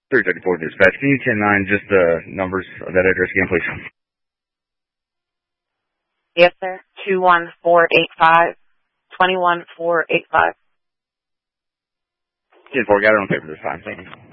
334 dispatch. Can you 10-9 just the numbers of that address again, please? Yes, sir. 21485. 21485. 10-4, got it on paper this time. Thank you.